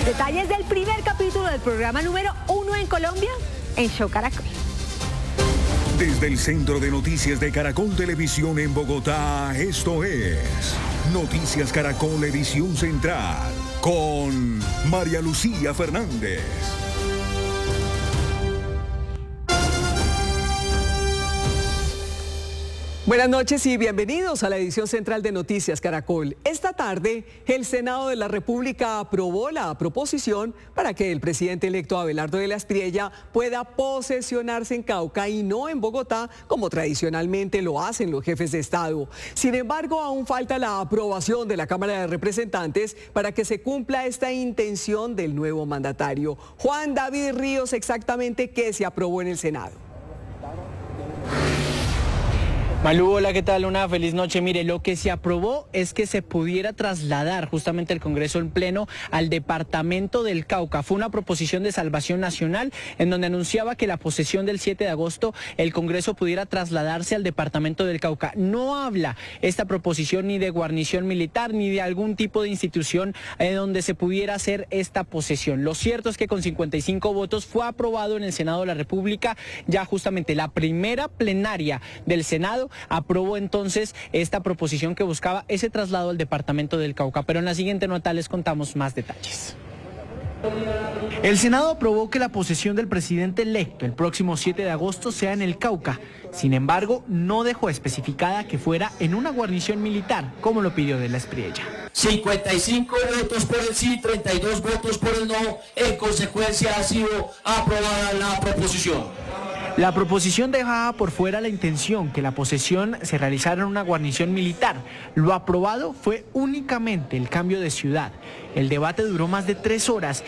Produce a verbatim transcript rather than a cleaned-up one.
Detalles del primer capítulo del programa número uno en Colombia en Show Caracol. Desde el Centro de Noticias de Caracol Televisión en Bogotá, esto es Noticias Caracol Edición Central con María Lucía Fernández. Buenas noches y bienvenidos a la edición central de Noticias Caracol. Esta tarde, el Senado de la República aprobó la proposición para que el presidente electo Abelardo de la Espriella pueda posesionarse en Cauca y no en Bogotá, como tradicionalmente lo hacen los jefes de Estado. Sin embargo, aún falta la aprobación de la Cámara de Representantes para que se cumpla esta intención del nuevo mandatario. Juan David Ríos, exactamente qué se aprobó en el Senado. Malú, hola, ¿qué tal? Una feliz noche. Mire, lo que se aprobó es que se pudiera trasladar justamente el Congreso en pleno al departamento del Cauca. Fue una proposición de Salvación Nacional en donde anunciaba que la posesión del siete de agosto el Congreso pudiera trasladarse al departamento del Cauca. No habla esta proposición ni de guarnición militar ni de algún tipo de institución eh, donde se pudiera hacer esta posesión. Lo cierto es que con cincuenta y cinco votos fue aprobado en el Senado de la República. Ya justamente la primera plenaria del Senado aprobó entonces esta proposición que buscaba ese traslado al departamento del Cauca. Pero en la siguiente nota les contamos más detalles. El Senado aprobó que la posesión del presidente electo el próximo siete de agosto sea en el Cauca. Sin embargo, no dejó especificada que fuera en una guarnición militar, como lo pidió de la Espriella. cincuenta y cinco votos por el sí, treinta y dos votos por el no. En consecuencia, ha sido aprobada la proposición. La proposición dejaba por fuera la intención que la posesión se realizara en una guarnición militar. Lo aprobado fue únicamente el cambio de ciudad. El debate duró más de tres horas